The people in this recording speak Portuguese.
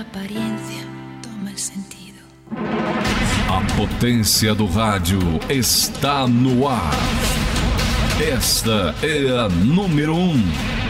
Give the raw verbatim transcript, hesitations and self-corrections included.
apariencia toma sentido. A potência do rádio está no ar. Esta é a número um.